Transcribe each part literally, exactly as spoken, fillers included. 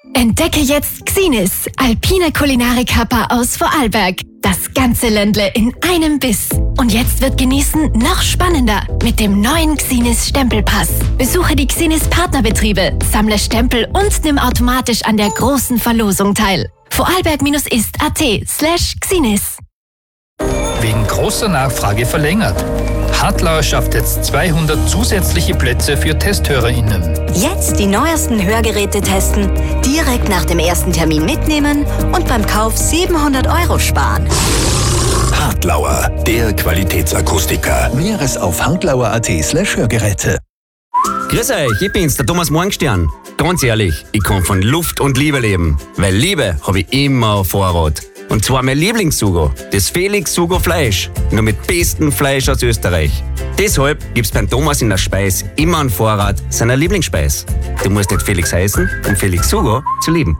Entdecke jetzt Xinis, alpine Kulinarik-Happer aus Vorarlberg. Das ganze Ländle in einem Biss. Und jetzt wird Genießen noch spannender mit dem neuen Xinis Stempelpass. Besuche die Xinis Partnerbetriebe, sammle Stempel und nimm automatisch an der großen Verlosung teil. Vorarlberg-ist.at slash Xinis. Wegen großer Nachfrage verlängert. Hartlauer schafft jetzt zweihundert zusätzliche Plätze für TesthörerInnen. Jetzt die neuesten Hörgeräte testen, direkt nach dem ersten Termin mitnehmen und beim Kauf siebenhundert Euro sparen. Hartlauer, der Qualitätsakustiker. Mehres auf hartlauer.at slash Hörgeräte. Grüß euch, ich bin's, der Thomas Morgenstern. Ganz ehrlich, ich kann von Luft und Liebe leben, weil Liebe habe ich immer auf Vorrat. Und zwar mein Lieblingssugo, das Felix Sugo Fleisch, nur mit bestem Fleisch aus Österreich. Deshalb gibt's beim Thomas in der Speis immer einen Vorrat seiner Lieblingsspeis. Du musst nicht Felix heißen, um Felix Sugo zu lieben.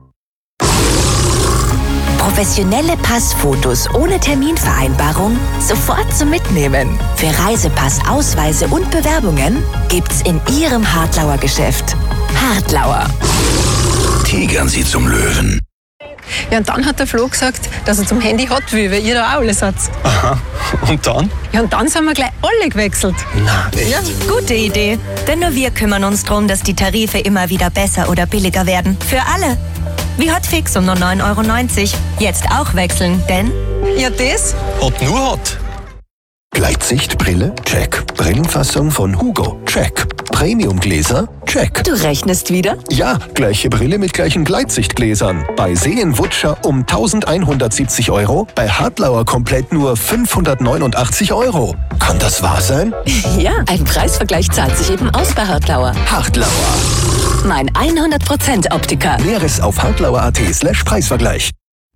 Professionelle Passfotos ohne Terminvereinbarung sofort zum Mitnehmen. Für Reisepass, Ausweise und Bewerbungen gibt's in Ihrem Hartlauer Geschäft. Hartlauer. Tigern Sie zum Löwen. Ja, und dann hat der Flo gesagt, dass er zum Handy hat will, weil ihr da auch alles habt. Aha. Und dann? Ja, und dann sind wir gleich alle gewechselt. Na, echt? Ja, gute Idee. Denn nur wir kümmern uns darum, dass die Tarife immer wieder besser oder billiger werden. Für alle. Wie Hotfix um nur neun Euro neunzig. Jetzt auch wechseln, denn... Ja, das? Hat nur Hot. Gleitsichtbrille? Check. Brillenfassung von Hugo? Check. Premiumgläser? Check. Du rechnest wieder? Ja, gleiche Brille mit gleichen Gleitsichtgläsern. Bei Seen-Wutscher um eintausendeinhundertsiebzig Euro, bei Hartlauer komplett nur fünfhundertneunundachtzig Euro. Kann das wahr sein? Ja, ein Preisvergleich zahlt sich eben aus bei Hartlauer. Hartlauer. Mein hundert Prozent Optiker. Mehres auf hartlauer.at slash Preisvergleich.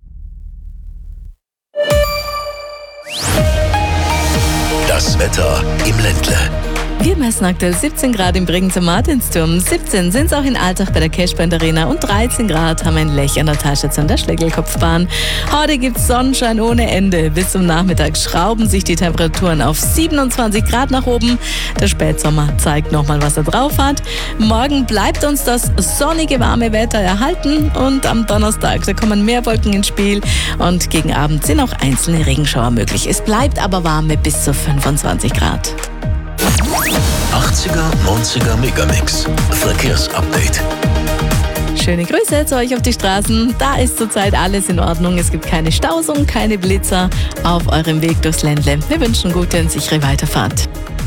Das Wetter im Ländle. Wir messen aktuell siebzehn Grad im Bregenzer Martinsturm, siebzehn sind es auch in Altach bei der Cashpoint Arena und dreizehn Grad haben wir in Lech an der Talstation der Schlägelkopfbahn. Heute gibt es Sonnenschein ohne Ende. Bis zum Nachmittag schrauben sich die Temperaturen auf siebenundzwanzig Grad nach oben. Der Spätsommer zeigt nochmal, was er drauf hat. Morgen bleibt uns das sonnige, warme Wetter erhalten und am Donnerstag, da kommen mehr Wolken ins Spiel und gegen Abend sind auch einzelne Regenschauer möglich. Es bleibt aber warm mit bis zu fünfundzwanzig Grad. achtziger, neunziger Megamix. Verkehrsupdate. Schöne Grüße zu euch auf die Straßen. Da ist zurzeit alles in Ordnung. Es gibt keine Staus und keine Blitzer auf eurem Weg durchs Ländle. Wir wünschen gute und sichere Weiterfahrt.